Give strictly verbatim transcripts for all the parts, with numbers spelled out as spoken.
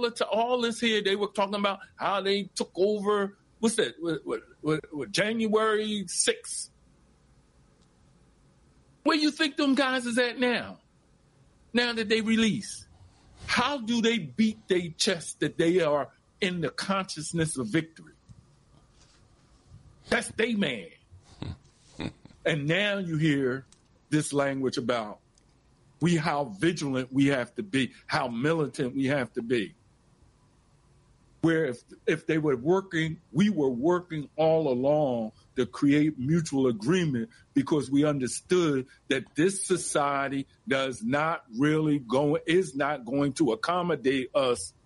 couple of, t- all this here, they were talking about how they took over, what's that, what, what, what, what, January sixth. Where you think them guys is at now? Now that they release? How do they beat their chest that they are in the consciousness of victory? That's they man. And now you hear this language about we how vigilant we have to be, how militant we have to be. Where if if they were working, we were working all along to create mutual agreement because we understood that this society does not really go, is not going to accommodate us.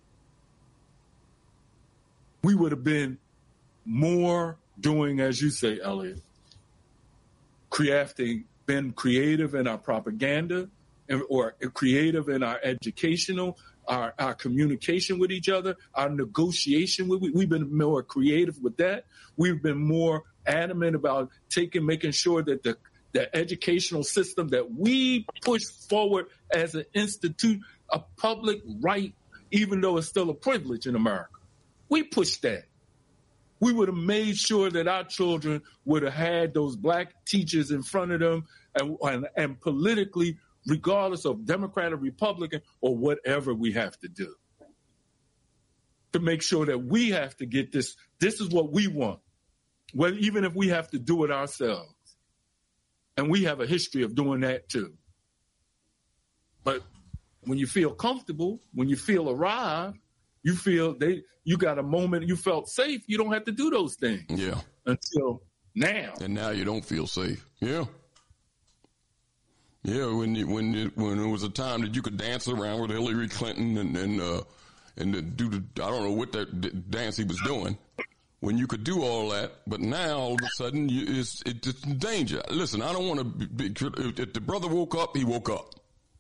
We would have been more doing, as you say, Elliot, crafting, been creative in our propaganda and, or creative in our educational, our, our communication with each other, our negotiation with, we've been more creative with that. We've been more adamant about taking, making sure that the, the educational system that we push forward as an institute, a public right, even though it's still a privilege in America. We pushed that. We would have made sure that our children would have had those black teachers in front of them and, and, and politically, regardless of Democrat or Republican or whatever we have to do to make sure that we have to get this. This is what we want. Well, even if we have to do it ourselves. And we have a history of doing that too. But when you feel comfortable, when you feel arrived, you feel they, you got a moment you felt safe, you don't have to do those things. Yeah. Until now. And now you don't feel safe. Yeah. Yeah, when you, when you, when it was a time that you could dance around with Hillary Clinton and and uh, and do the, I don't know what that d- dance he was doing, when you could do all that, but now all of a sudden you, it's it's danger. Listen, I don't want to be, if the brother woke up, he woke up.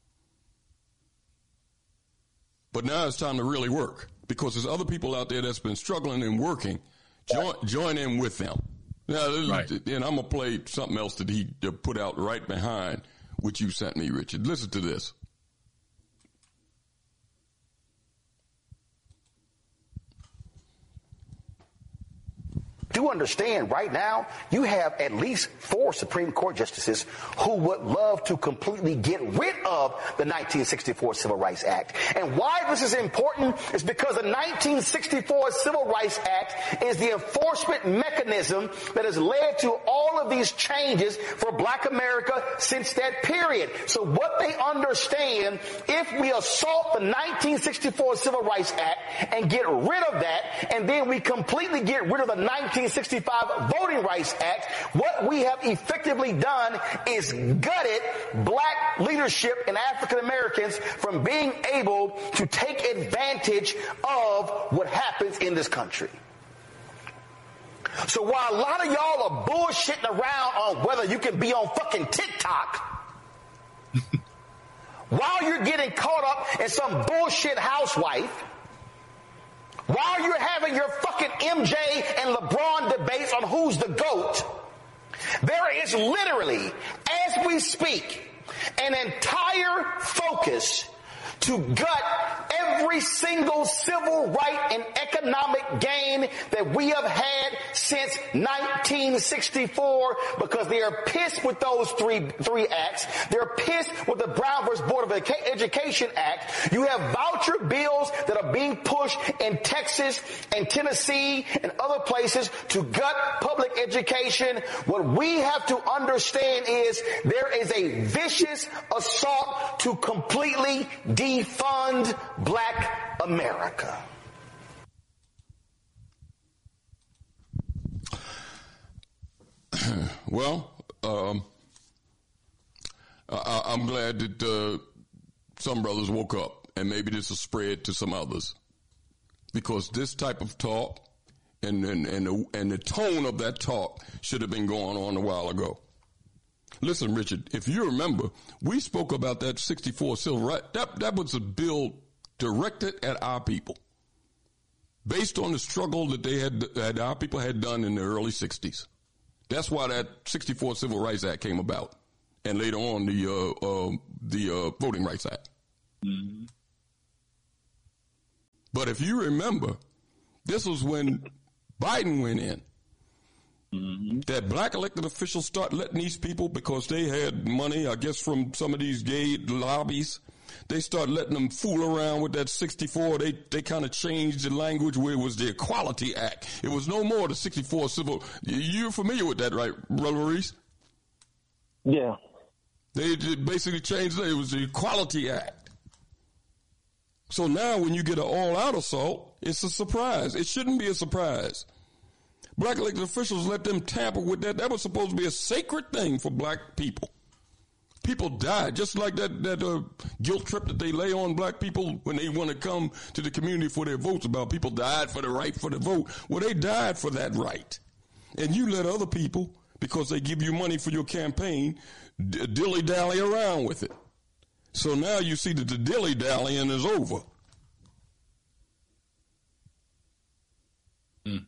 But now it's time to really work because there's other people out there that's been struggling and working. Join, join in with them. Now, right. And I'm going to play something else that he put out right behind what you sent me, Richard. Listen to this. Do understand right now you have at least four Supreme Court justices who would love to completely get rid of the nineteen sixty-four Civil Rights Act. And why this is important is because the nineteen sixty-four Civil Rights Act is the enforcement mechanism that has led to all of these changes for Black America since that period. So what they understand, if we assault the nineteen sixty-four Civil Rights Act and get rid of that, and then we completely get rid of the nineteen sixty-five Voting Rights Act, what we have effectively done is gutted black leadership and African Americans from being able to take advantage of what happens in this country. So while a lot of y'all are bullshitting around on whether you can be on fucking TikTok, while you're getting caught up in some bullshit housewife, while you're having your fucking M J and LeBron debates on who's the GOAT, there is literally, as we speak, an entire focus to gut every single civil right and economic gain that we have had since nineteen sixty-four, because they are pissed with those three three acts. They're pissed with the Brown versus Board of Education Act. You have voucher bills that are being pushed in Texas and Tennessee and other places to gut public education. What we have to understand is there is a vicious assault to completely defund Black America. Well, um, I, I'm glad that uh, some brothers woke up, and maybe this will spread to some others, because this type of talk and and and the, and the tone of that talk should have been going on a while ago. Listen, Richard, if you remember, we spoke about that sixty-four civil right. That that was a bill directed at our people, based on the struggle that they had that our people had done in the early sixties. That's why that sixty-four Civil Rights Act came about, and later on the uh, uh, the uh, Voting Rights Act. Mm-hmm. But if you remember, this was when Biden went in. Mm-hmm. That black elected officials start letting these people, because they had money, I guess, from some of these gay lobbies, they start letting them fool around with that sixty-four. They they kind of changed the language where it was the Equality Act. It was no more the sixty-four civil. You're familiar with that, right, Brother Maurice? Yeah. They basically changed it. It was the Equality Act. So now when you get an all-out assault, it's a surprise. It shouldn't be a surprise. Black elected officials let them tamper with that. That was supposed to be a sacred thing for black people. People died, just like that, that uh, guilt trip that they lay on black people when they want to come to the community for their votes about people died for the right for the vote. Well, they died for that right. And you let other people, because they give you money for your campaign, d- dilly-dally around with it. So now you see that the dilly-dallying is over. Mm.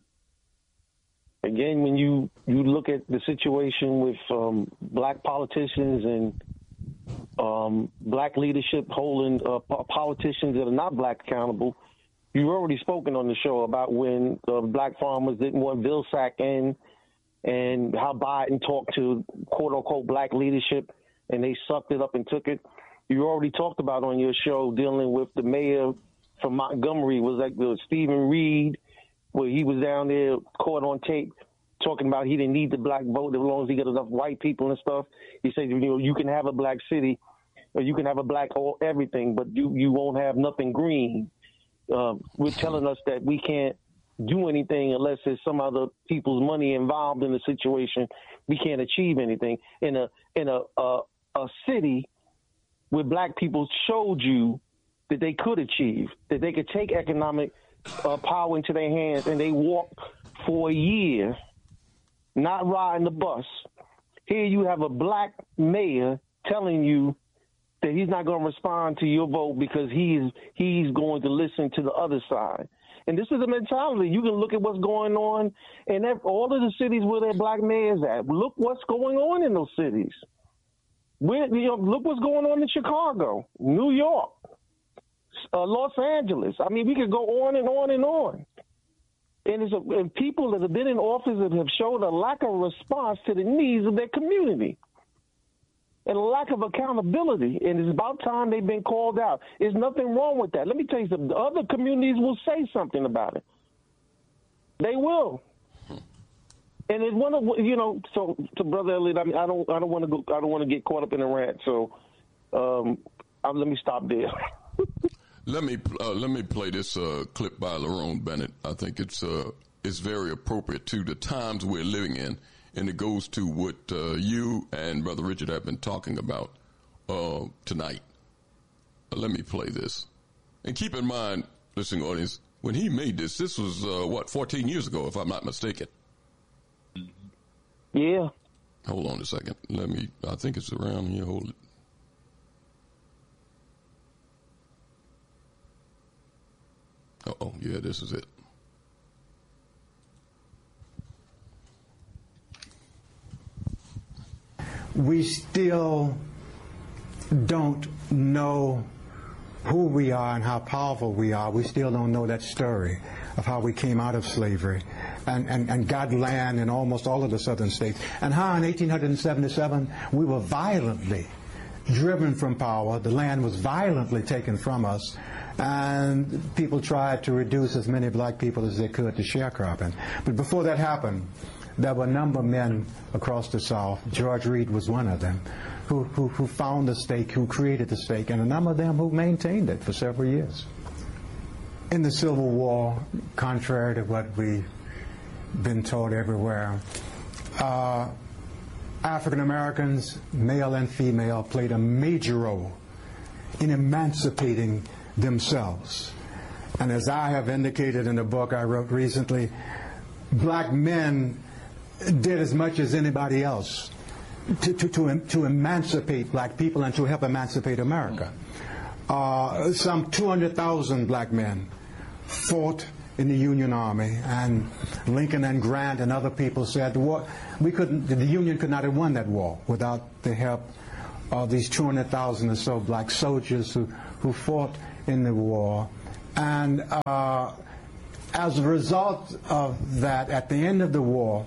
Again, when you, you look at the situation with um, black politicians and um, black leadership holding uh, politicians that are not black accountable, you've already spoken on the show about when uh, black farmers didn't want Vilsack in and how Biden talked to quote-unquote black leadership and they sucked it up and took it. You already talked about on your show dealing with the mayor from Montgomery, was like the Stephen Reed, where he was down there caught on tape talking about he didn't need the black vote as long as he got enough white people and stuff. He said, you know, you can have a black city or you can have a black all everything, but you, you won't have nothing green. Uh, we're telling us that we can't do anything unless there's some other people's money involved in the situation. We can't achieve anything. In a in a a, a city where black people showed you that they could achieve, that they could take economic uh, power into their hands, and they walked for a year, not riding the bus. Here you have a black mayor telling you that he's not going to respond to your vote because he's he's going to listen to the other side. And this is a mentality. You can look at what's going on in all of the cities where there are black mayors at. Look what's going on in those cities. Where, you know, look what's going on in Chicago, New York, uh, Los Angeles. I mean, we could go on and on and on. And it's a, and people that have been in office that have showed a lack of response to the needs of their community and a lack of accountability. And it's about time they've been called out. There's nothing wrong with that. Let me tell you something. The other communities will say something about it. They will. And it's one of, you know, so to Brother Elliott, I mean, I don't, I don't want to go, I don't want to get caught up in a rant. So, um, I'm, let me stop there. Let me uh, let me play this uh, clip by Lerone Bennett. I think it's uh, it's very appropriate to the times we're living in, and it goes to what uh, you and Brother Richard have been talking about uh, tonight. Uh, let me play this, and keep in mind, listening audience, when he made this, this was uh, what fourteen years ago, if I'm not mistaken. Yeah. Hold on a second. Let me. I think it's around here. Hold it. Uh-oh, yeah, this is it. We still don't know who we are and how powerful we are. We still don't know that story of how we came out of slavery and, and, and got land in almost all of the southern states, and how in eighteen seventy-seven we were violently driven from power. The land was violently taken from us, and people tried to reduce as many black people as they could to sharecropping. But before that happened, there were a number of men across the South. George Reed was one of them, who, who, who found the stake, who created the stake, and a number of them who maintained it for several years. In the Civil War, contrary to what we've been told everywhere, uh, African Americans, male and female, played a major role in emancipating themselves. And as I have indicated in a book I wrote recently, black men did as much as anybody else to, to, to, to emancipate black people and to help emancipate America. Uh, some two hundred thousand black men fought in the Union Army, and Lincoln and Grant and other people said the war, we couldn't, the Union could not have won that war without the help of these two hundred thousand or so black soldiers who, who fought in the war And uh, as a result of that, at the end of the war,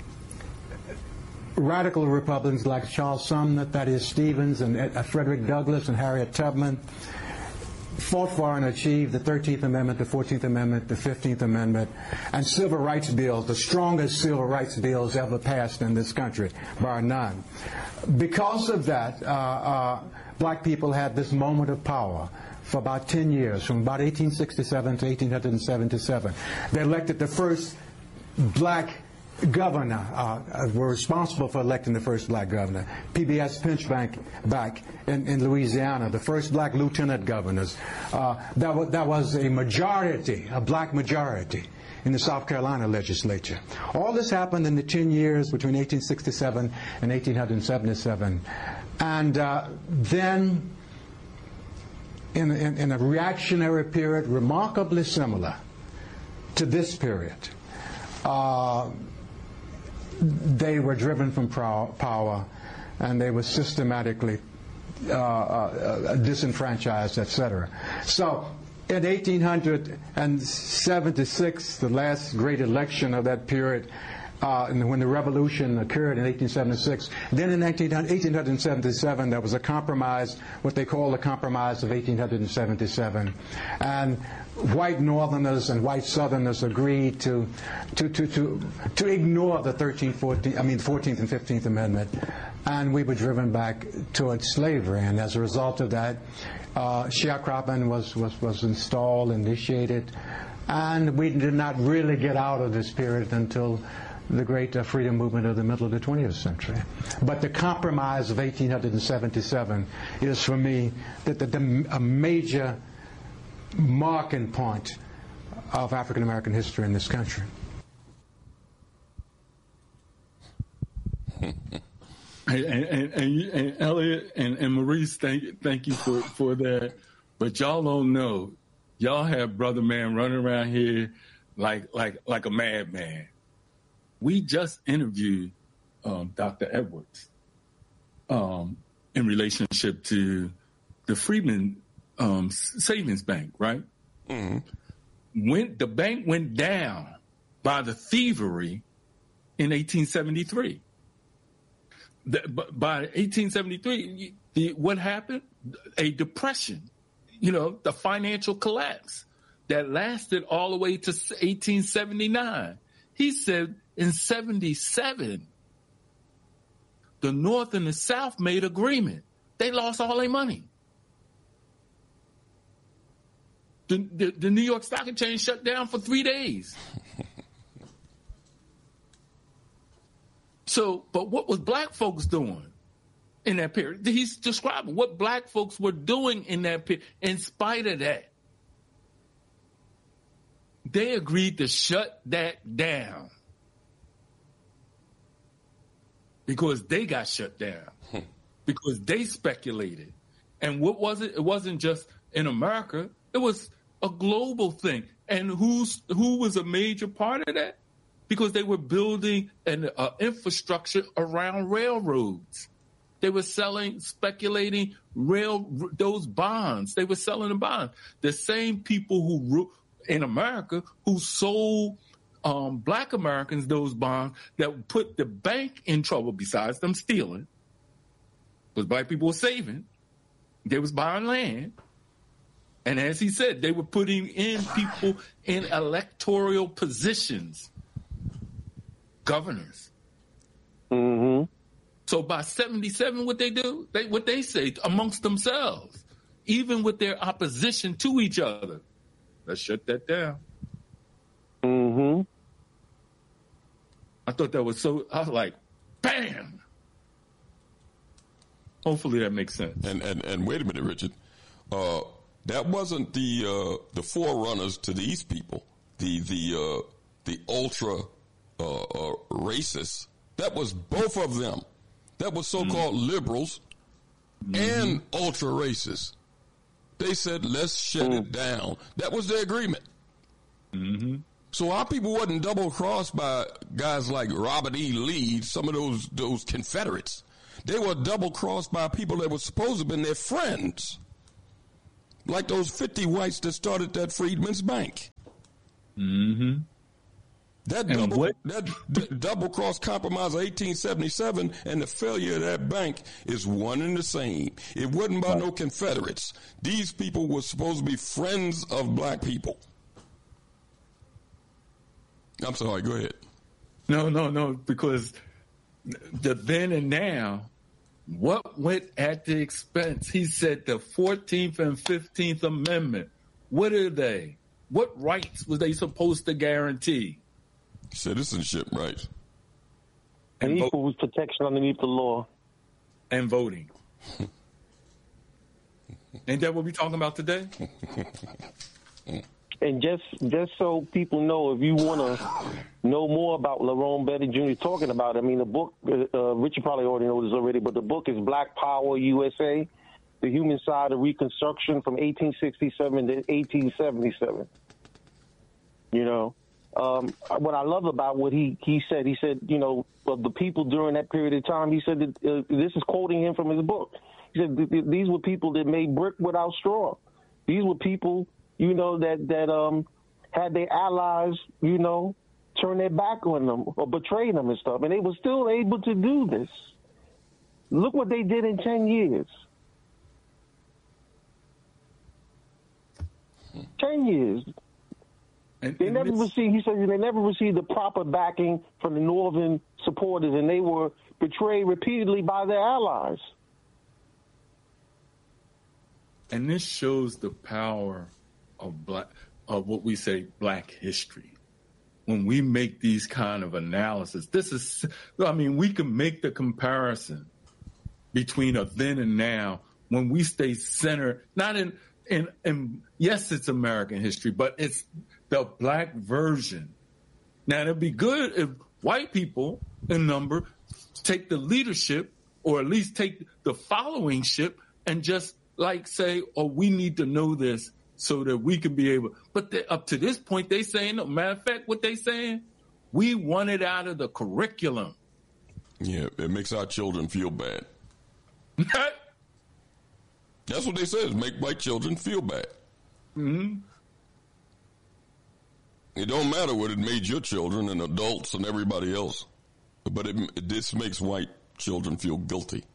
radical Republicans like Charles Sumner, Thaddeus Stevens, and uh, Frederick Douglass and Harriet Tubman fought for and achieved the thirteenth Amendment, the fourteenth Amendment, the fifteenth Amendment, and civil rights bills, the strongest civil rights bills ever passed in this country, bar none. Because of that, uh, uh, black people had this moment of power for about ten years, from about eighteen sixty-seven to eighteen seventy-seven. They elected the first black governor, uh, were responsible for electing the first black governor. P B S Pinchback back in, in Louisiana, the first black lieutenant governors. Uh, that, w- that was a majority, a black majority in the South Carolina legislature. All this happened in the ten years between eighteen sixty-seven and eighteen seventy-seven. And uh, then, in, in, in a reactionary period remarkably similar to this period, uh, they were driven from power, and they were systematically uh, uh, disenfranchised, et cetera. So in eighteen seventy-six, the last great election of that period, uh, when the revolution occurred in eighteen seventy-six, then in eighteen seventy-seven there was a compromise, what they call the Compromise of eighteen seventy-seven, and white Northerners and white Southerners agreed to to to to, to ignore the thirteenth, fourteenth, I mean fourteenth and fifteenth Amendment, and we were driven back towards slavery. And as a result of that, uh, sharecropping was, was was installed, initiated, and we did not really get out of this period until the great uh, freedom movement of the middle of the twentieth century. But the Compromise of eighteen seventy-seven is, for me, that the, the, a major marking point of African American history in this country. and, and, and, and Elliot and, and Maurice, thank thank you for, for that. But y'all don't know, y'all have Brother Man running around here like like like a madman. We just interviewed um, Doctor Edwards um, in relationship to the Freedmen Um, savings bank, right? Mm-hmm. When the bank went down by the thievery in eighteen seventy-three. The, by eighteen seventy-three, the, what happened? A depression, you know, the financial collapse that lasted all the way to eighteen seventy-nine. He said in seventy-seven, the North and the South made agreement. They lost all their money. The, the, the New York Stock Exchange shut down for three days. So, but what was black folks doing in that period? He's describing what black folks were doing in that period. In spite of that, they agreed to shut that down because they got shut down, because they speculated. And what was it? It wasn't just in America. It was a global thing. And who's who was a major part of that? Because they were building an uh, infrastructure around railroads. They were selling, speculating rail those bonds. They were selling the bonds. The same people who in America who sold um, black Americans those bonds that put the bank in trouble. Besides them stealing, because black people were saving, they was buying land. And as he said, they were putting in people in electoral positions, governors. Mm-hmm. So by seventy-seven, what they do, they what they say amongst themselves, even with their opposition to each other, let's shut that down. Mm-hmm. I thought that was so. I was like, bam. Hopefully that makes sense. And and and wait a minute, Richard. Uh, That wasn't the uh, the forerunners to these people, the the uh, the ultra uh, uh, racists. That was both of them. That was so-called mm-hmm. liberals mm-hmm. and ultra racists. They said, "Let's shut mm-hmm. it down." That was their agreement. Mm-hmm. So our people wasn't double crossed by guys like Robert E. Lee, some of those those Confederates. They were double crossed by people that were supposed to have been their friends. like those fifty whites that started that Freedmen's Bank. Mm-hmm. That and double, what? that d- double cross compromise of eighteen seventy-seven and the failure of that bank is one and the same. It wasn't by no Confederates. These people were supposed to be friends of black people. I'm sorry, go ahead. No, no, no, because the then and now, what went at the expense? He said the fourteenth and fifteenth Amendment. What are they? What rights were they supposed to guarantee? Citizenship rights. And equal with protection underneath the law. And voting. Ain't that what we're talking about today? And just just so people know, if you want to know more about Lerone Betty Junior talking about, I mean, the book, uh, Richard probably already knows this already, but the book is Black Power U S A, The Human Side of Reconstruction from eighteen sixty-seven to eighteen seventy-seven. You know, um, what I love about what he, he said, he said, you know, of the people during that period of time, he said, that, uh, this is quoting him from his book. He said, these were people that made brick without straw. These were people, you know, that, that um, had their allies, you know, turn their back on them or betray them and stuff. And they were still able to do this. Look what they did in ten years. ten years. And, They and never this, received, he said, they never received the proper backing from the Northern supporters, and they were betrayed repeatedly by their allies. and this shows the power of black, of what we say black history. When we make these kind of analysis, this is, I mean, we can make the comparison between a then and now when we stay centered, not in, in, in yes, it's American history, but it's the black version. Now, it'd be good if white people in number take the leadership, or at least take the following ship, and just like say, oh, we need to know this so that we can be able. But they, up to this point, they saying, no matter of fact, what they saying, we want it out of the curriculum. Yeah, it makes our children feel bad. That's what they said, make white children feel bad. Mm-hmm. It don't matter what it made your children and adults and everybody else, but it, it, this makes white children feel guilty.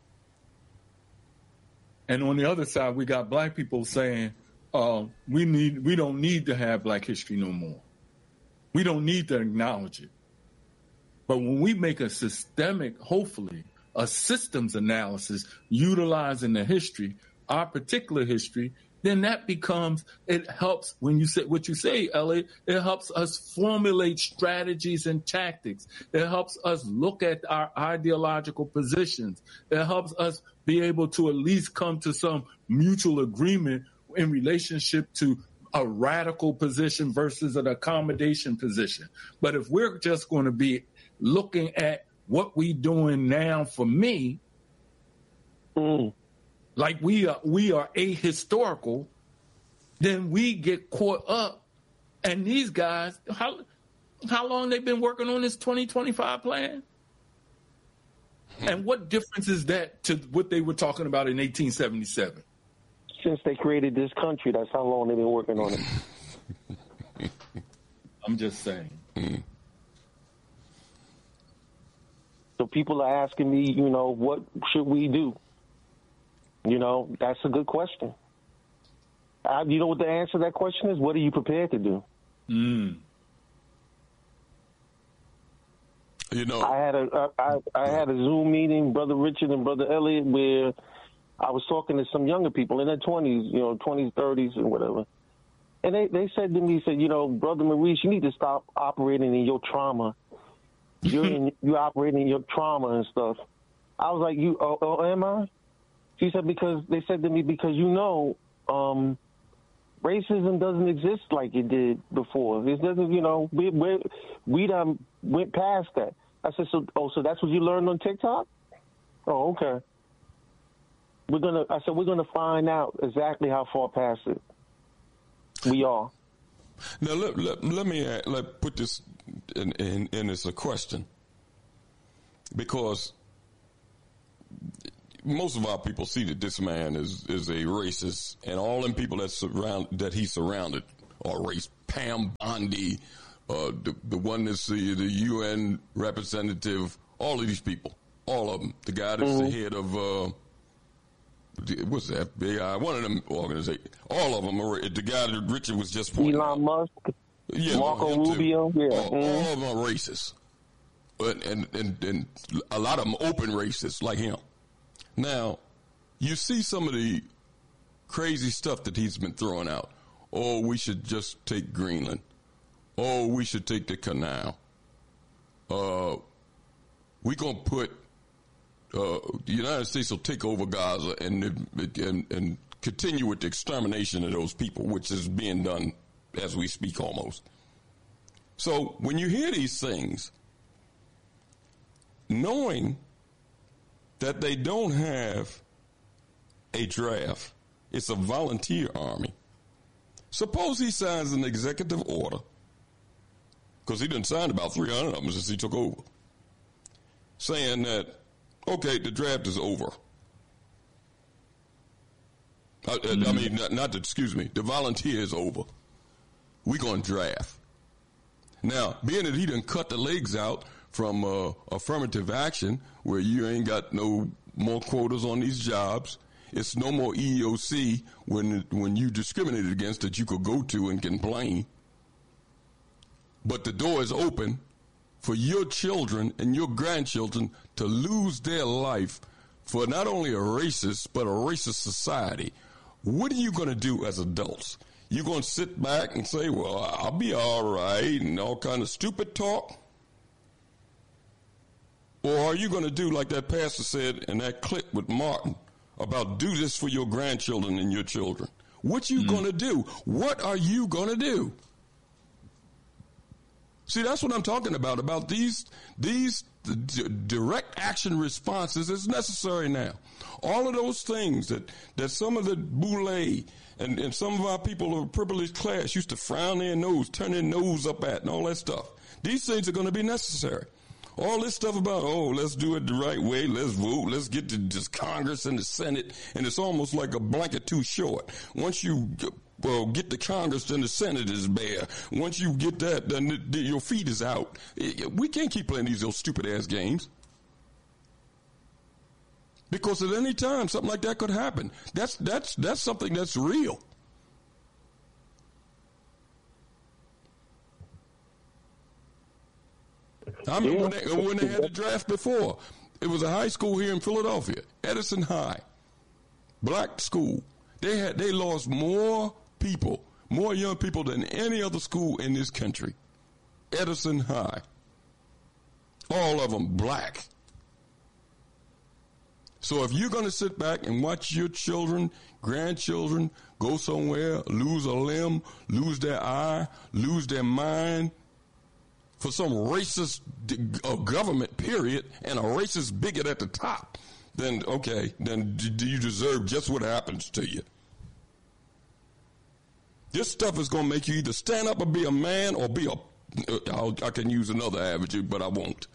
And on the other side, we got black people saying, uh, we need, we don't need to have black history no more. We don't need to acknowledge it. But when we make a systemic, hopefully, a systems analysis utilizing the history, our particular history, then that becomes, it helps when you say what you say, Elliot, it helps us formulate strategies and tactics. It helps us look at our ideological positions. It helps us be able to at least come to some mutual agreement in relationship to a radical position versus an accommodation position. But if we're just going to be looking at what we doing now for me, mm. like we are, we are ahistorical, then we get caught up. And these guys, how how long they been working on this twenty twenty-five plan? And what difference is that to what they were talking about in eighteen seventy-seven? Since they created this country, that's how long they've been working on it. I'm just saying. Mm. So people are asking me, you know, what should we do? You know, that's a good question. I, you know what the answer to that question is? What are you prepared to do? Mm. You know, I had a I, I had a Zoom meeting, Brother Richard and Brother Elliot, where I was talking to some younger people in their twenties, you know, twenties, thirties, and whatever. And they, they said to me, said, you know, Brother Maurice, you need to stop operating in your trauma. You're in, you're operating in your trauma and stuff. I was like, you, oh, oh, am I? She said, because they said to me, because you know, um, racism doesn't exist like it did before. It doesn't, you know, we we we done went past that. I said, so, oh, so that's what you learned on TikTok? Oh, okay. We're gonna. I said, we're gonna find out exactly how far past it we are. Now let let, let me add, let put this in, in in as a question, because most of our people see that this man is, is a racist, and all them people that surround that he surrounded are race. Pam Bondi, uh, the the one that's the, the U N representative, all of these people, all of them. The guy that's mm-hmm. the head of uh, what's the F B I? One of them organizations. All of them are. The guy that Richard was just pointing Elon out. Musk, yeah, Marco Rubio, yeah, all, mm-hmm. all of them are racist, and, and and and a lot of them open racists like him. Now, you see some of the crazy stuff that he's been throwing out. Oh, we should just take Greenland. Oh, we should take the canal. Uh, we're going to put, uh, the United States will take over Gaza and, and, and continue with the extermination of those people, which is being done as we speak almost. So when you hear these things, knowing that they don't have a draft, it's a volunteer army. Suppose he signs an executive order, because he didn't sign about three hundred of them since he took over, saying that, okay, the draft is over. I, mm-hmm. I mean, not, not the, excuse me, the volunteer is over. We're going to draft. Now, being that he done cut the legs out from uh, affirmative action, where you ain't got no more quotas on these jobs, it's no more E E O C when when you discriminated against that you could go to and complain. But the door is open for your children and your grandchildren to lose their life for not only a racist, but a racist society. What are you going to do as adults? You going to sit back and say, well, I'll be all right, and all kind of stupid talk? Or are you going to do like that pastor said in that clip with Martin about do this for your grandchildren and your children? What you mm. going to do? What are you going to do? See, that's what I'm talking about, about these these d- direct action responses is necessary now. All of those things that, that some of the boule and, and some of our people of a privileged class used to frown their nose, turn their nose up at, and all that stuff. These things are going to be necessary. All this stuff about, oh, let's do it the right way, let's vote, let's get to just Congress and the Senate, and it's almost like a blanket too short. Once you well, get the Congress, then the Senate is bare. Once you get that, then the, the, your feet is out. We can't keep playing these little stupid-ass games. Because at any time, something like that could happen. That's, that's, that's something that's real. I remember when they, when they had the draft before. It was a high school here in Philadelphia, Edison High, black school. They had they lost more people, more young people than any other school in this country. Edison High. All of them black. So if you're going to sit back and watch your children, grandchildren go somewhere, lose a limb, lose their eye, lose their mind, for some racist uh, government, period, and a racist bigot at the top, then, okay, then do you deserve just what happens to you? This stuff is going to make you either stand up and be a man or be a, uh, I'll, I can use another avenue, but I won't.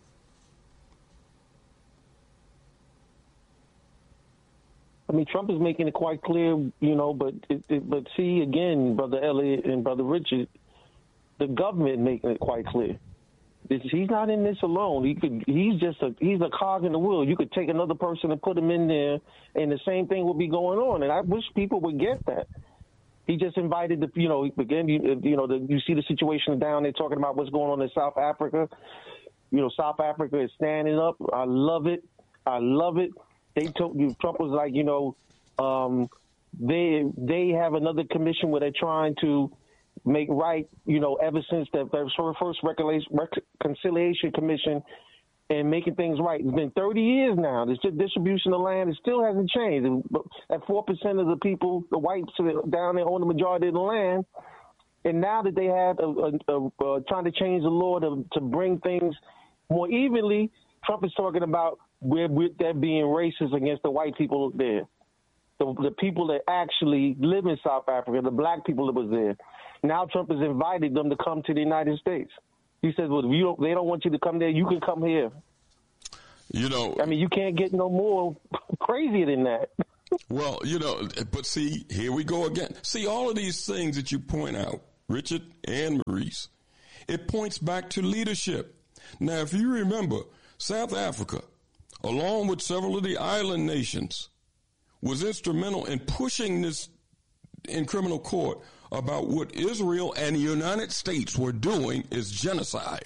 I mean, Trump is making it quite clear, you know, but it, it, but see, again, Brother Elliot and Brother Richard, the government making it quite clear. This, he's not in this alone. He could. He's just a. He's a cog in the wheel. You could take another person and put him in there, and the same thing would be going on. And I wish people would get that. He just invited the. You know, again, you, you know, the, you see the situation down there talking about what's going on in South Africa. You know, South Africa is standing up. I love it. I love it. They told you Trump was like, you know, um, they they have another commission where they're trying to make right, you know, ever since the first Reconciliation Commission and making things right. It's been thirty years now. The distribution of land, it still hasn't changed. At four percent of the people, the whites down there own the majority of the land. And now that they have a, a, a, a, trying to change the law to, to bring things more evenly, Trump is talking about where that being racist against the white people there. The, the people that actually live in South Africa, the black people that was there. Now Trump has invited them to come to the United States. He says, well, if you don't, they don't want you to come there, you can come here. You know, I mean, you can't get no more crazier than that. Well, you know, but see, here we go again. See, all of these things that you point out, Richard and Maurice, it points back to leadership. Now, if you remember, South Africa, along with several of the island nations, was instrumental in pushing this in criminal court about what Israel and the United States were doing is genocide.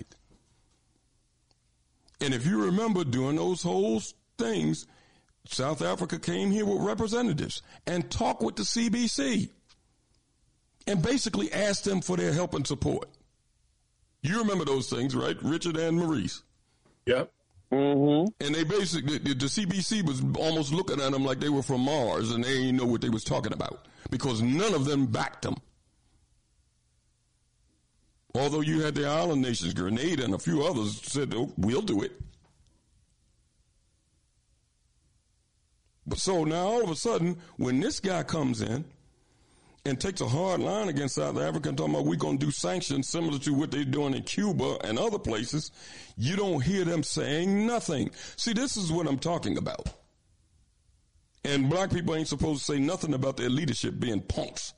And if you remember, during those whole things, South Africa came here with representatives and talked with the C B C and basically asked them for their help and support. You remember those things, right, Richard and Maurice? Yep. Mm-hmm. And they basically, the C B C was almost looking at them like they were from Mars and they didn't know what they was talking about because none of them backed them. Although you had the island nations, Grenada and a few others said, oh, we'll do it. But so now all of a sudden, when this guy comes in and takes a hard line against South Africa and talking about we're going to do sanctions similar to what they're doing in Cuba and other places, you don't hear them saying nothing. See, this is what I'm talking about. And black people ain't supposed to say nothing about their leadership being punks.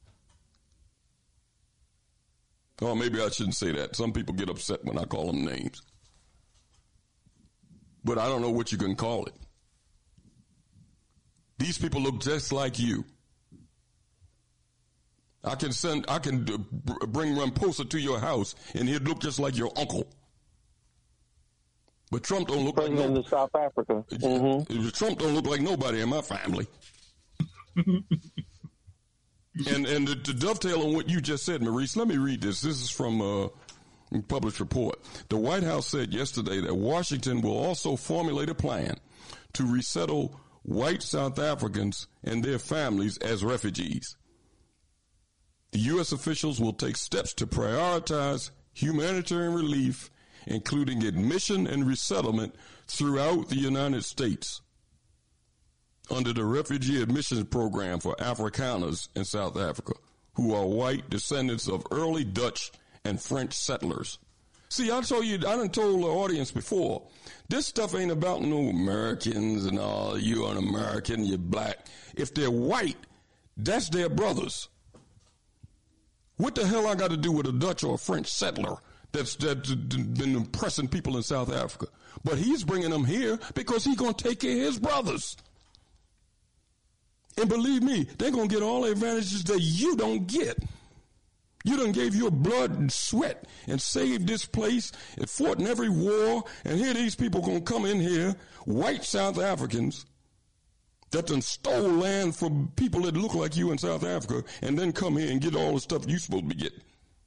Oh, maybe I shouldn't say that. Some people get upset when I call them names. But I don't know what you can call it. These people look just like you. I can send, I can bring Ramaphosa to your house, and he'd look just like your uncle. But Trump don't look President like no, of South Africa. Mm-hmm. Trump don't look like nobody in my family. and and to, to dovetail on what you just said, Maurice, let me read this. This is from a published report. The White House said yesterday that Washington will also formulate a plan to resettle white South Africans and their families as refugees. The U S officials will take steps to prioritize humanitarian relief, including admission and resettlement throughout the United States under the Refugee Admissions Program for Afrikaners in South Africa, who are white descendants of early Dutch and French settlers. See, I told you, I done told the audience before, this stuff ain't about no Americans and all, you're an American, you're black. If they're white, that's their brothers. What the hell I got to do with a Dutch or a French settler that's, that's been impressing people in South Africa? But he's bringing them here because he's going to take care of his brothers. And believe me, they're going to get all the advantages that you don't get. You done gave your blood and sweat and saved this place and fought in every war. And here these people going to come in here, white South Africans, that done stole land from people that look like you in South Africa and then come here and get all the stuff you supposed to be getting.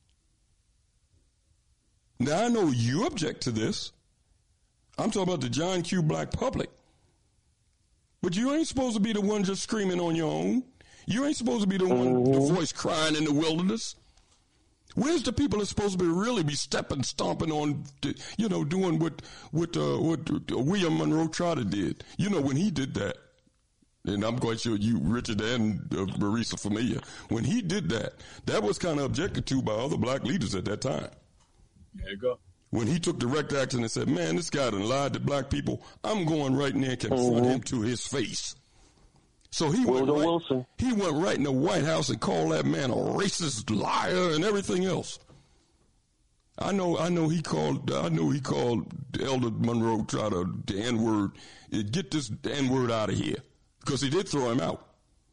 Now, I know you object to this. I'm talking about the John Q. Black public. But you ain't supposed to be the one just screaming on your own. You ain't supposed to be the one, the voice crying in the wilderness. Where's the people that's supposed to be really be stepping, stomping on, you know, doing what what uh, what William Monroe Trotter did? You know, when he did that, and I'm quite sure you, Richard and uh, Maurice are familiar. When he did that, that was kind of objected to by other black leaders at that time. There you go. When he took direct action and said, man, this guy done lied to black people, I'm going right in there and confront mm-hmm. him to his face. So he went, right, Wilson. he went right in the White House and called that man a racist liar and everything else. I know, I know he called, I know he called Elder Monroe, try to, the N-word, get this N-word out of here. Because he did throw him out.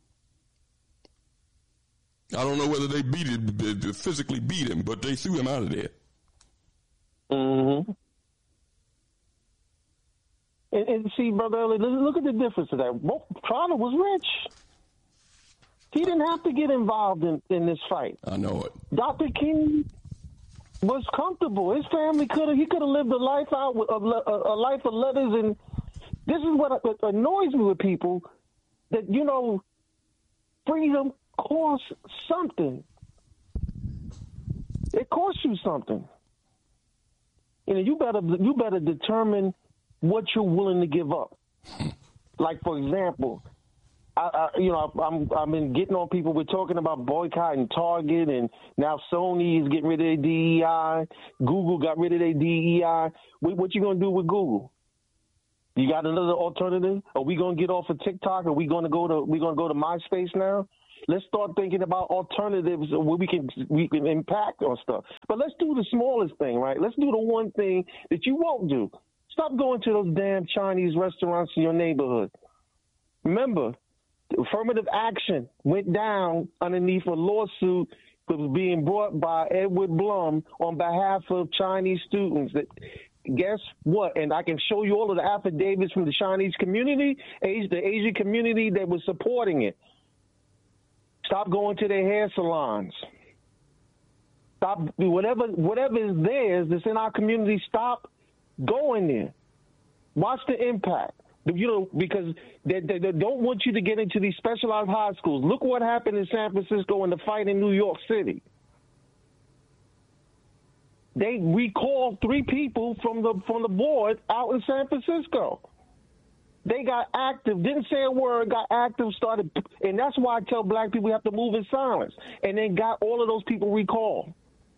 I don't know whether they beat him, physically beat him, but they threw him out of there. Mm-hmm. And, and see, Brother Elliot, look at the difference of that. Trotter was rich. He didn't have to get involved in, in this fight. I know it. Doctor King was comfortable. His family could have, he could have lived a life out, with a, a, a life of letters. And this is what annoys me with people, that, you know, freedom costs something. It costs you something. You know, you better, you better determine what you're willing to give up. Like, for example, I, I, you know, I'm, I've been getting on people. We're talking about boycotting Target, and now Sony is getting rid of their D E I. Google got rid of their D E I. What, what you gonna do with Google? You got another alternative? Are we going to get off of TikTok? Are we going to go to we going to go to MySpace now? Let's start thinking about alternatives where we can we can impact on stuff. But let's do the smallest thing, right? Let's do the one thing that you won't do. Stop going to those damn Chinese restaurants in your neighborhood. Remember, affirmative action went down underneath a lawsuit that was being brought by Edward Blum on behalf of Chinese students. That, guess what? And I can show you all of the affidavits from the Chinese community, the Asian community that was supporting it. Stop going to their hair salons. Stop whatever whatever is theirs that's in our community. Stop going there. Watch the impact. You know, because they, they, they don't want you to get into these specialized high schools. Look what happened in San Francisco and the fight in New York City. They recalled three people from the from the board out in San Francisco. They got active, didn't say a word, got active, started, and that's why I tell black people we have to move in silence. And then got all of those people recalled.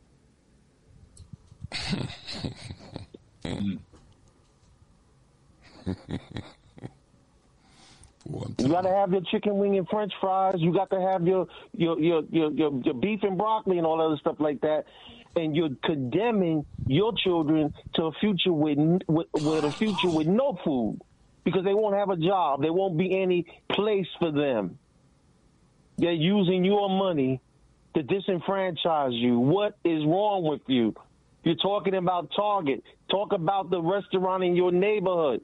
You got to have your chicken wing and French fries. You got to have your your your your, your, your beef and broccoli and all other stuff like that. And you're condemning your children to a future with, with, with a future with no food because they won't have a job. There won't be any place for them. They're using your money to disenfranchise you. What is wrong with you? You're talking about Target. Talk about the restaurant in your neighborhood.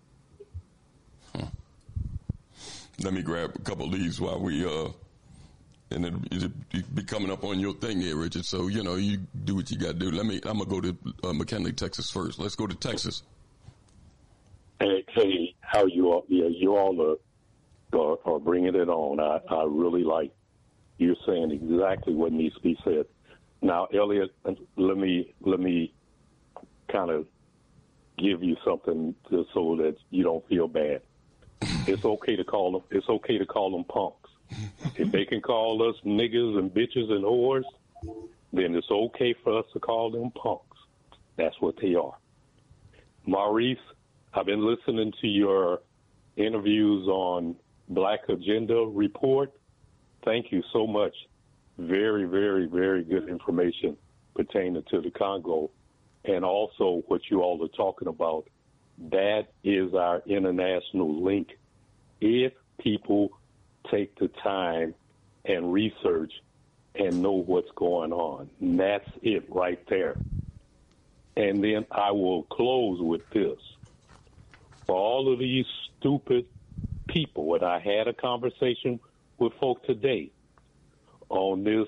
Let me grab a couple of these while we, uh, and it'll, it'll be coming up on your thing here, Richard. So, you know, you do what you got to do. Let me, I'm going to go to uh, McKinley, Texas first. Let's go to Texas. Hey, hey, how you all, yeah, you all are, are, are bringing it on. I, I really like you're saying exactly what needs to be said. Now, Elliot, let me, let me kind of give you something to, so that you don't feel bad. It's okay to call them. It's okay to call them punks. If they can call us niggas and bitches and whores, then it's okay for us to call them punks. That's what they are. Maurice, I've been listening to your interviews on Black Agenda Report. Thank you so much. Very, very, very good information pertaining to the Congo, and also what you all are talking about. That is our international link. If people take the time and research and know what's going on, and that's it right there. And then I will close with this. For all of these stupid people, and I had a conversation with folk today on this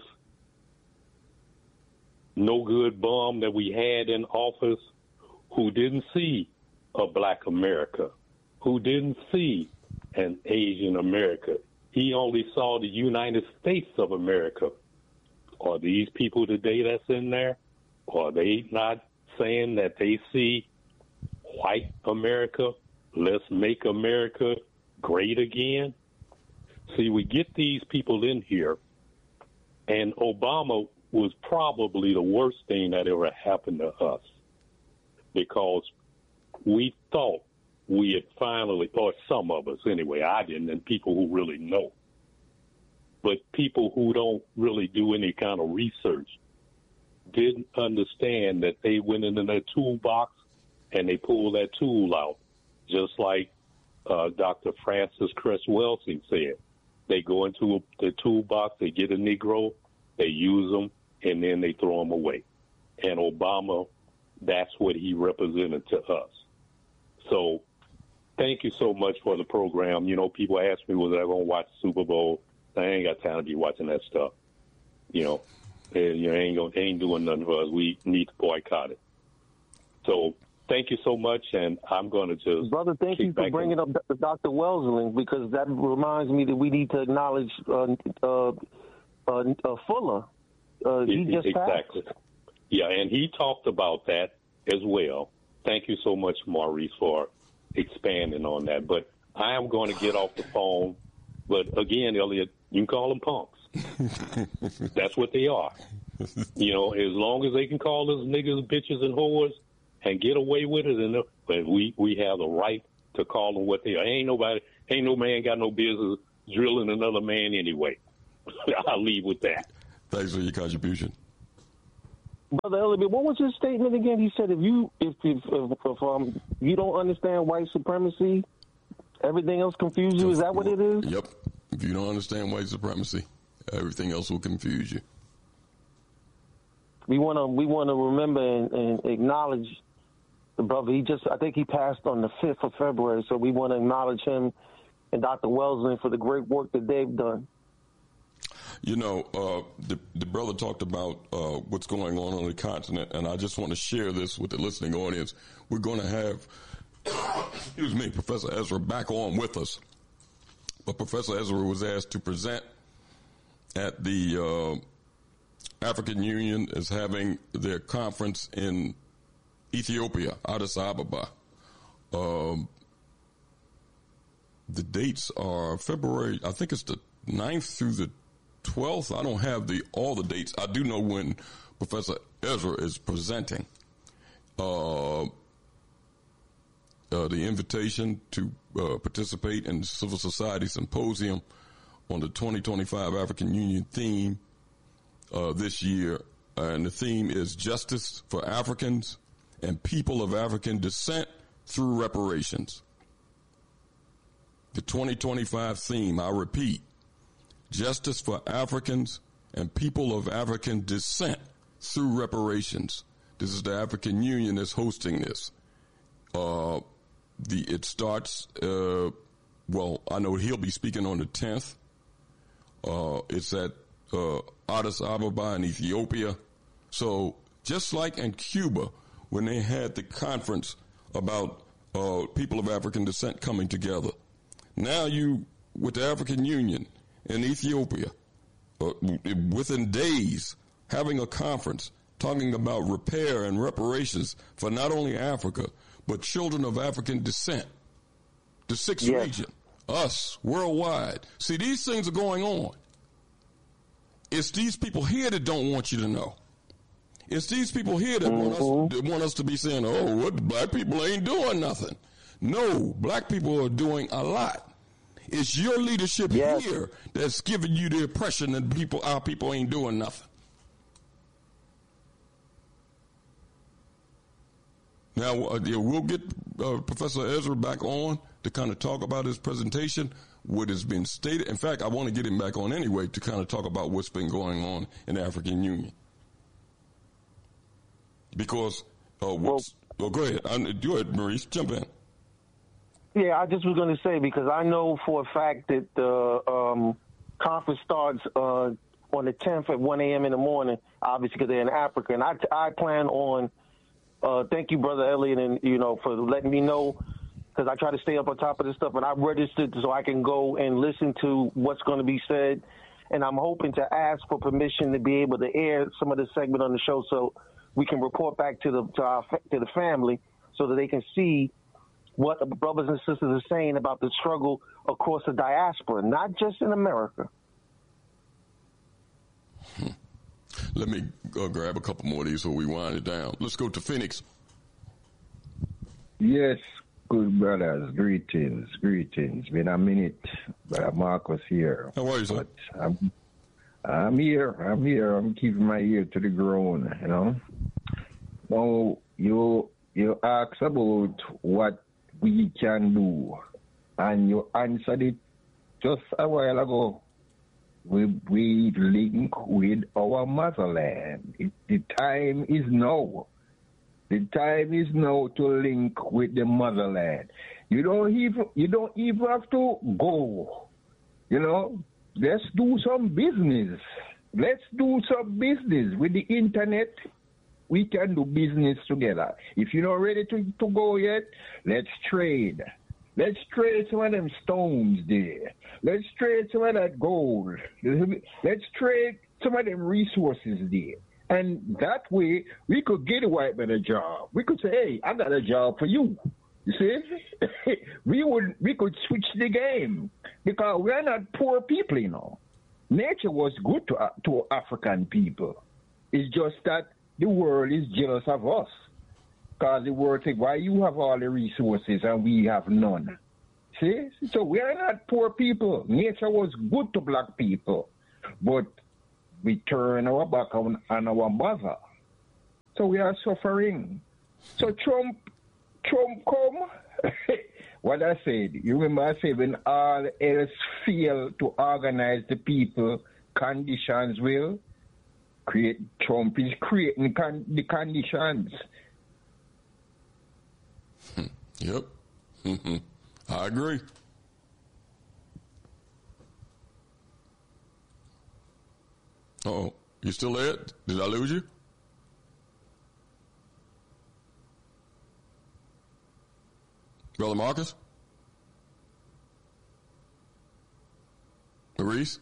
no good bum that we had in office who didn't see a black America, who didn't see an Asian America. He only saw the United States of America. Are these people today that's in there? Are they not saying that they see white America? Let's make America great again. See, we get these people in here, and Obama was probably the worst thing that ever happened to us, because we thought we had finally, or some of us anyway, I didn't, and people who really know, but people who don't really do any kind of research didn't understand that they went into their toolbox and they pulled that tool out, just like uh, Doctor Francis Cress Welsing said. They go into a, the toolbox, they get a Negro, they use them, and then they throw them away. And Obama, that's what he represented to us. So thank you so much for the program. You know, people ask me, was I going to watch the Super Bowl? I ain't got time to be watching that stuff. You know, and you ain't going, ain't doing nothing for us. We need to boycott it. So thank you so much, and I'm going to just brother. Thank you for bringing up Doctor Welsing, because that reminds me that we need to acknowledge uh, uh, uh, uh, Fuller. Uh, he just exactly. passed. Yeah, and he talked about that as well. Thank you so much, Maurice, for expanding on that. But I am going to get off the phone. But again, Elliot, you can call them punks. That's what they are. You know, as long as they can call us niggas, bitches, and whores and get away with it, and but we, we have the right to call them what they are. Ain't nobody, ain't no man got no business drilling another man anyway. I'll leave with that. Thanks for your contribution. Brother Elliott, what was his statement again? He said if you if if, if, if um you don't understand white supremacy, everything else confuses you. Is that what it is? Yep. If you don't understand white supremacy, everything else will confuse you. We want to we want to remember and, and acknowledge the brother. He just I think he passed on the fifth of February, so we want to acknowledge him and Doctor Wellesley for the great work that they've done. You know, uh, the, the brother talked about uh, what's going on on the continent, and I just want to share this with the listening audience. We're going to have, excuse me, Professor Ezra back on with us. But Professor Ezra was asked to present at the uh, African Union is having their conference in Ethiopia, Addis Ababa. Um, the dates are February, I think it's the ninth through the twelfth. I don't have the all the dates. I do know when Professor Ezra is presenting. Uh, uh, the invitation to uh, participate in the Civil Society Symposium on the twenty twenty-five African Union theme uh, this year. And the theme is Justice for Africans and People of African Descent Through Reparations. The twenty twenty-five theme, I repeat, Justice for Africans and People of African Descent Through Reparations. This is the African Union that's hosting this. Uh, the it starts, uh, well, I know he'll be speaking on the tenth. Uh, it's at uh, Addis Ababa in Ethiopia. So just like in Cuba, when they had the conference about uh, people of African descent coming together, now you, with the African Union, in Ethiopia, uh, within days, having a conference talking about repair and reparations for not only Africa, but children of African descent, the sixth yes. region, us, worldwide. See, these things are going on. It's these people here that don't want you to know. It's these people here that, mm-hmm. want, us, that want us to be saying, oh, what, black people ain't doing nothing. No, black people are doing a lot. It's your leadership yes. here that's giving you the impression that people, our people ain't doing nothing. Now, uh, yeah, we'll get uh, Professor Ezra back on to kind of talk about his presentation, what has been stated. In fact, I want to get him back on anyway to kind of talk about what's been going on in the African Union. Because, uh, what's, well, oh, go ahead. I, go ahead, Maurice, jump in. Yeah, I just was going to say, because I know for a fact that the um, conference starts uh, on the tenth at one a.m. in the morning, obviously because they're in Africa. And I, I plan on, uh, thank you, Brother Elliott, and, you know, for letting me know, because I try to stay up on top of this stuff. And I registered so I can go and listen to what's going to be said. And I'm hoping to ask for permission to be able to air some of the segment on the show so we can report back to the to, our, to the family so that they can see what the brothers and sisters are saying about the struggle across the diaspora, not just in America. Hmm. Let me uh, grab a couple more of these so we wind it down. Let's go to Phoenix. Yes, good brothers. Greetings, greetings. Been a minute, Brother Marcus here. How are you, sir? But I'm, I'm here. I'm here. I'm keeping my ear to the ground, you know. Now, you, you asked about what we can do, and you answered it just a while ago. We, we link with our motherland. It, the time is now. The time is now to link with the motherland. You don't even you don't even have to go. You know, let's do some business. Let's do some business with the internet. We can do business together. If you're not ready to, to go yet, let's trade. Let's trade some of them stones there. Let's trade some of that gold. Let's trade some of them resources there. And that way, we could get a white man a job. We could say, hey, I got a job for you. You see? we would we could switch the game because we're not poor people, you know. Nature was good to, uh, to African people. It's just that the world is jealous of us. Because the world says, why you have all the resources and we have none? See? So we are not poor people. Nature was good to black people. But we turn our back on, on our mother. So we are suffering. So Trump, Trump come. What I said, you remember I said when all else fail to organize the people, conditions will create. Trump is creating the, con- the conditions. Yep. Mm-hmm. I agree. Uh-oh. You still there? Did I lose you? Brother Marcus? Maurice?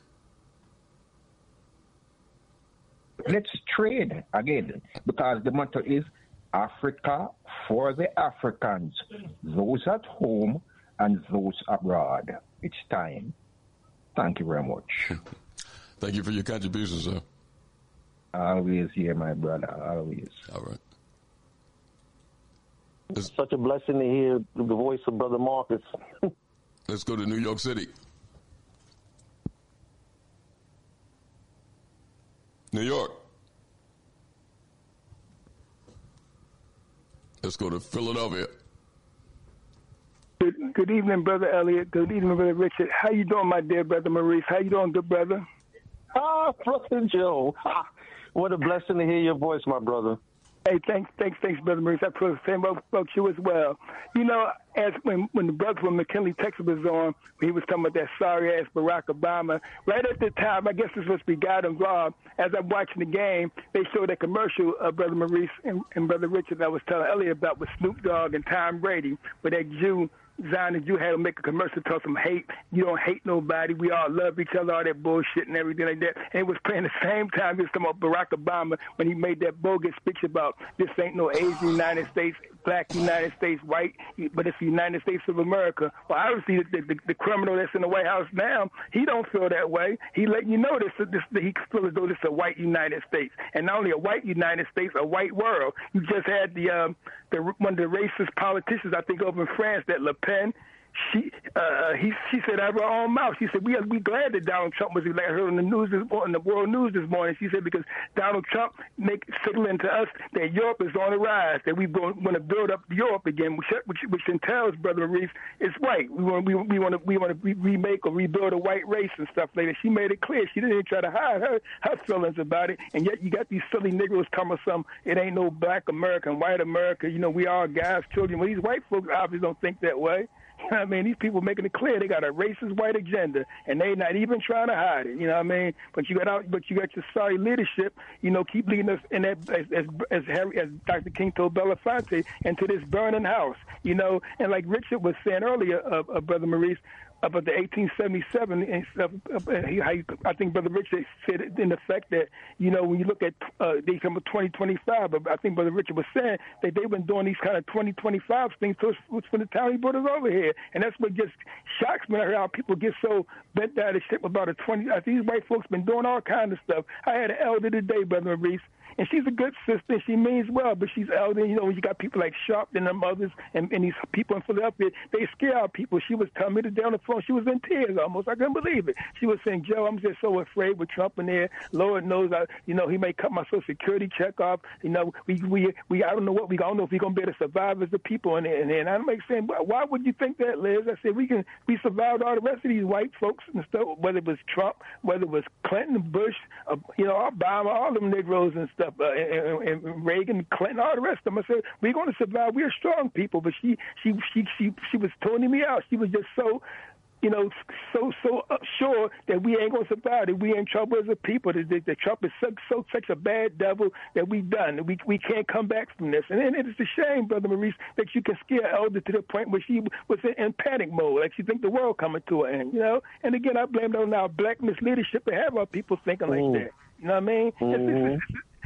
Let's trade again, because the motto is Africa for the Africans, those at home and those abroad. It's time. Thank you very much. Thank you for your contribution, sir. Always here, my brother, always. All right. It's such a blessing to hear the voice of Brother Marcus. Let's go to New York City. New York. Let's go to Philadelphia. Good, good evening, Brother Elliot. Good evening, Brother Richard. How you doing, my dear Brother Maurice? How you doing, good brother? Ah, Brother Joe. Ah, what a blessing to hear your voice, my brother. Hey, thanks, thanks, thanks, Brother Maurice. I feel the same about, about you as well. You know, as when when the brother from McKinley, Texas was on, he was talking about that sorry-ass Barack Obama. Right at the time, I guess this was be God involved, as I'm watching the game, they showed that commercial of Brother Maurice and, and Brother Richard that I was telling Elliot about with Snoop Dogg and Tom Brady, where that Jew, Zionist Jew, had to make a commercial talk some hate. You don't hate nobody. We all love each other, all that bullshit and everything like that. And it was playing the same time he was talking about Barack Obama when he made that bogus speech about this ain't no Asian United States, black United States, white, but it's the United States of America. Well, obviously the, the, the criminal that's in the White House now, he don't feel that way. He letting you know this, this he feels as though this is a white United States, and not only a white United States, a white world. You just had the um, the one of the racist politicians, I think, over in France, that Le Pen. She uh, he she said out of her own mouth. She said we are we glad that Donald Trump was elected. I heard on the news this morning, the world news this morning. She said because Donald Trump make signaling to us that Europe is on the rise, that we want to build up Europe again, which which, which entails, Brother Maurice, it's white. We want we we want to we want to re- remake or rebuild a white race and stuff like that. She made it clear. She didn't even try to hide her her feelings about it. And yet you got these silly Negroes telling us some it ain't no black America and white America. You know we all God's children. Well, these white folks obviously don't think that way. You know what I mean? These people making it clear they got a racist white agenda, and they not even trying to hide it. You know what I mean? But you got out, but you got your sorry leadership. You know, keep leading us in that as as as, Harry, as Doctor King told Belafonte into this burning house. You know, and like Richard was saying earlier, uh, uh, Brother Maurice, about the eighteen seventy-seven and stuff. Uh, he, how you, I think Brother Richard said it in the fact that, you know, when you look at, uh, they come with twenty twenty-five, but I think Brother Richard was saying that they've been doing these kind of twenty twenty-five things to us from the time he brought us over here. And that's what just shocks me, how people get so bent out of shape about a twenty. These white folks been doing all kinds of stuff. I had an elder today, Brother Maurice, and she's a good sister. She means well, but she's elder. You know, when you got people like Sharp and them others, and, and these people in Philadelphia, they scare out people. She was telling me today on the phone, she was in tears almost. I couldn't believe it. She was saying, Joe, I'm just so afraid with Trump in there. Lord knows, I, you know, he may cut my Social Security check off. You know, we, we, we I don't know what we, I don't know if we're going to be able to survive as the people in there. And, and I'm like saying, why would you think that, Liz? I said, we can, we survived all the rest of these white folks and stuff, whether it was Trump, whether it was Clinton, Bush, uh, you know, Obama, all them Negroes and stuff, uh, and, and Reagan, Clinton, all the rest of them. I said, we're going to survive. We're strong people. But she, she, she, she, she was toning me out. She was just so, you know, so so sure that we ain't gonna survive, that we in trouble as a people, that, that, that Trump is so, so such a bad devil that we done, that we we can't come back from this. And then it's a shame, Brother Maurice, that you can scare Elder to the point where she was in, in panic mode, like she think the world coming to her end, you know. And again, I blame it on our black misleadership to have our people thinking like mm. that. You know what I mean? Mm-hmm. It's, it's, it's,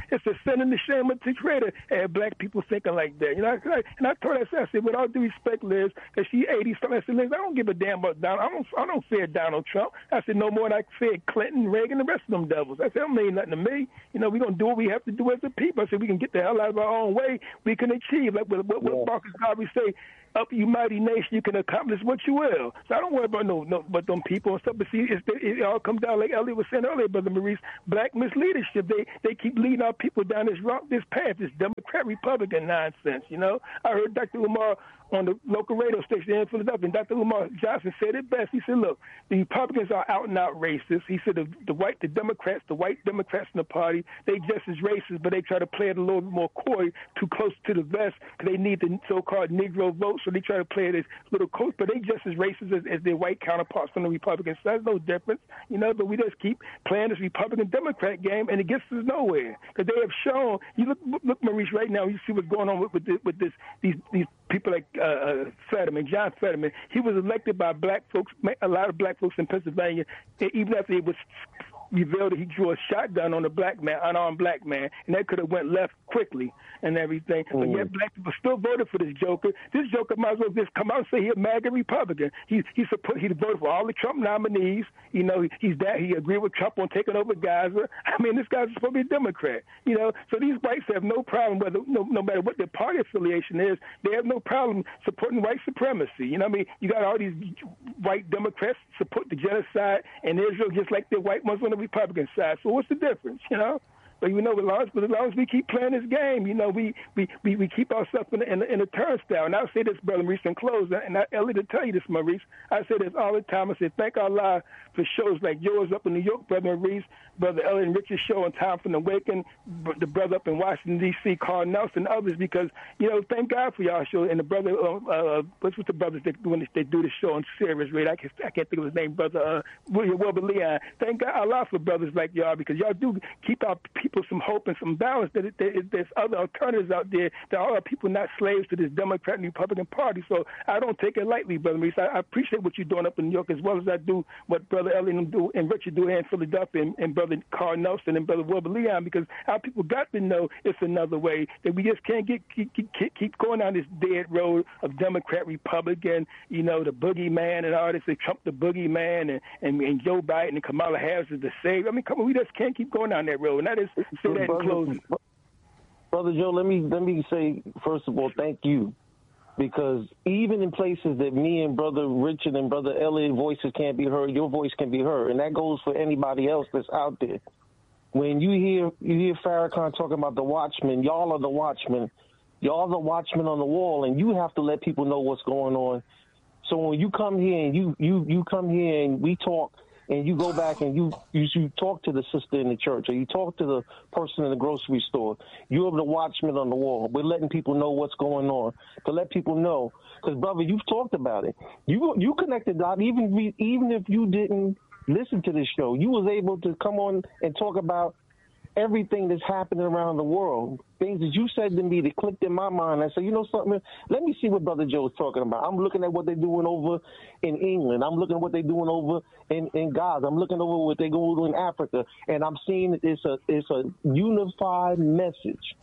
It's the sin and the shame of the creator. And black people thinking like that. You know, I, and I told her, I said, with all due respect, Liz, because she eighty something, I said, Liz, I don't give a damn about Donald. I don't, I don't fear Donald Trump. I said, no more than I fear Clinton, Reagan, and the rest of them devils. I said, that don't mean nothing to me. You know, we're going to do what we have to do as a people. I said, we can get the hell out of our own way. We can achieve, like what, what, what Marcus Garvey say, up you mighty nation, you can accomplish what you will. So I don't worry about no, no, but them people and stuff. But see, it's, it all comes down, like Elliot was saying earlier, Brother Maurice, black misleadership. They they keep leading our people down this rock, this path, this Democrat Republican nonsense. You know, I heard Doctor Umar on the local radio station in Philadelphia, and Doctor Umar Johnson said it best. He said, "Look, the Republicans are out and out racist." He said, "The, the white, the Democrats, the white Democrats in the party, they just as racist, but they try to play it a little bit more coy, too close to the vest, because they need the so-called Negro vote, so they try to play it as little close, but they just as racist as, as their white counterparts on the Republican side. There's no difference, you know. But we just keep playing this Republican-Democrat game, and it gets us nowhere, because they have shown. You look, look, Maurice, right now. You see what's going on with, with, this, with this, these, these people like uh, uh, Fetterman, John Fetterman. He was elected by black folks, a lot of black folks in Pennsylvania, even after it was revealed that he drew a shotgun on a black man, unarmed black man, and that could have went left quickly and everything. Mm. But yet black people still voted for this joker. This joker might as well just come out and say he's a MAGA Republican. He he support, he voted for all the Trump nominees. You know, he, he's that he agreed with Trump on taking over Gaza. I mean, this guy's supposed to be a Democrat. You know, so these whites have no problem whether no, no matter what their party affiliation is, they have no problem supporting white supremacy. You know what I mean? You got all these white Democrats support the genocide in Israel just like the white ones on the Republican side. So what's the difference, you know? But, you know, as long as, as long as we keep playing this game, you know, we, we, we, we keep ourselves in a, in, a, in a turnstile. And I'll say this, Brother Maurice, in close, and I, Ellie, to tell you this, Maurice, I say this all the time. I say, thank Allah for shows like yours up in New York, Brother Maurice, Brother Elliot and Richard's show on Time from the Waking, the brother up in Washington, D C, Carl Nelson, and others, because, you know, thank God for y'all show. And the brother, uh, uh, what's with the brothers that when they do the show on Sirius Radio? I can't, I can't think of his name, Brother uh, William Wilbur Leon. Thank God Allah for brothers like y'all, because y'all do keep our people some hope and some balance, that it, that it, there's other alternatives out there, that all our people not slaves to this Democrat and Republican Party. So I don't take it lightly, Brother Maurice. I, I appreciate what you're doing up in New York, as well as I do what Brother Elliot and, do, and Richard do here in Philadelphia, and, and Brother Carl Nelson and Brother Wilbur Leon, because our people got to know it's another way, that we just can't get keep, keep, keep going down this dead road of Democrat, Republican, you know, the boogeyman and all this, they Trump the boogeyman, and, and, and Joe Biden and Kamala Harris is the savior. I mean, come on, we just can't keep going down that road. And I just say that in closing. Brother Joe, let me let me say, first of all, thank you. Because even in places that me and Brother Richard and Brother Elliot voices can't be heard, your voice can be heard. And that goes for anybody else that's out there. When you hear you hear Farrakhan talking about the watchmen, y'all are the watchmen. Y'all are the watchmen on the wall, and you have to let people know what's going on. So when you come here and you, you, you come here and we talk, and you go back and you, you you talk to the sister in the church, or you talk to the person in the grocery store, you're the watchman on the wall. We're letting people know what's going on, to let people know. Because, brother, you've talked about it. You you connected dot. Even even if you didn't listen to this show, you was able to come on and talk about everything that's happening around the world. Things that you said to me that clicked in my mind. I said, you know something? Let me see what Brother Joe's talking about. I'm looking at what they're doing over in England. I'm looking at what they're doing over in, in Gaza. I'm looking over what they're going in Africa. And I'm seeing it's a it's a unified message.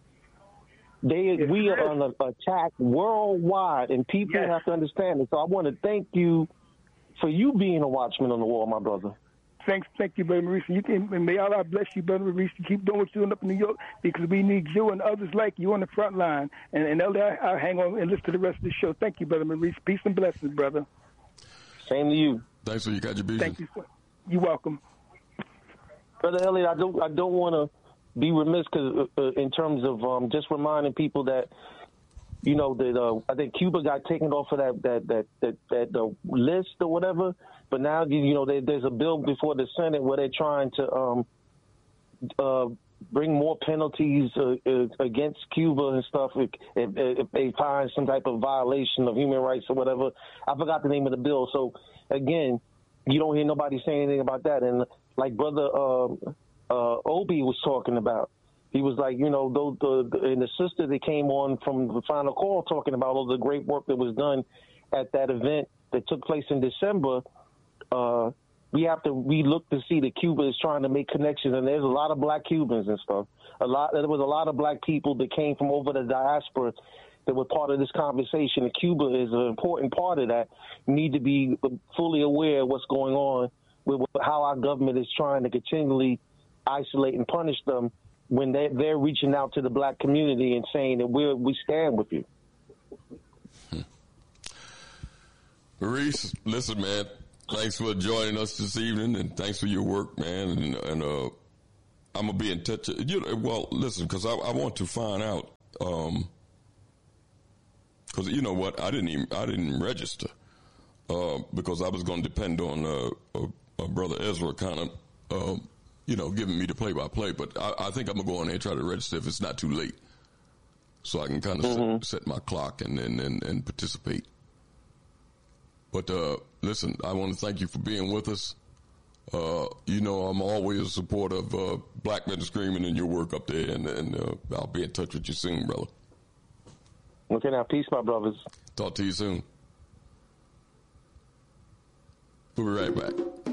They yes, we are on an attack worldwide, and people yes. have to understand it. So I want to thank you for you being a watchman on the wall, my brother. Thanks, thank you, Brother Maurice. You can, and may Allah bless you, Brother Maurice, to keep doing what you're doing up in New York, because we need you and others like you on the front line. And, and Elder, I'll hang on and listen to the rest of the show. Thank you, Brother Maurice. Peace and blessings, brother. Same to you. Thanks for your contribution. Thank you. You're welcome. Brother Elliot, I don't, I don't want to be remiss cause, uh, in terms of um, just reminding people that, you know, that uh, I think Cuba got taken off of that that that that, that uh, list or whatever. But now, you know, there, there's a bill before the Senate where they're trying to um, uh, bring more penalties uh, uh, against Cuba and stuff if, if, if they find some type of violation of human rights or whatever. I forgot the name of the bill. So, again, you don't hear nobody saying anything about that. And like Brother uh, uh, Obi was talking about, he was like, you know, the, the, and the sister that came on from the Final Call talking about all the great work that was done at that event that took place in December. Uh, we have to we look to see that Cuba is trying to make connections, and there's a lot of black Cubans and stuff. A lot there was a lot of black people that came from over the diaspora that were part of this conversation. And Cuba is an important part of that. We need to be fully aware of what's going on with how our government is trying to continually isolate and punish them when they they're reaching out to the black community and saying that we we stand with you. Hmm. Maurice, listen, man. Thanks for joining us this evening, and thanks for your work, man. And, and uh, I'm gonna be in touch. You know, well, listen, because I, I want to find out. Um, because you know what, I didn't even I didn't register uh, because I was going to depend on uh, uh, uh, Brother Ezra kind of, uh, you know, giving me the play-by-play. But I, I think I'm gonna go on there and try to register if it's not too late, so I can kind of mm-hmm. set, set my clock and and, and, and participate. But uh, listen, I want to thank you for being with us. Uh, you know, I'm always a supporter of uh, Black Men Screaming and your work up there, and, and uh, I'll be in touch with you soon, brother. Okay, now, peace, my brothers. Talk to you soon. We'll be right back.